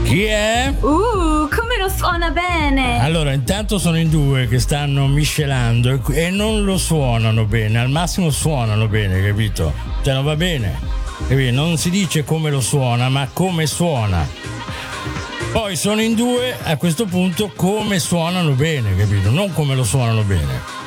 Chi è? Come lo suona bene! Allora, intanto sono in due che stanno miscelando e non lo suonano bene, al massimo suonano bene, capito? Cioè non va bene, capito? Non si dice come lo suona, ma come suona. Poi sono in due, a questo punto come suonano bene, capito? Non come lo suonano bene.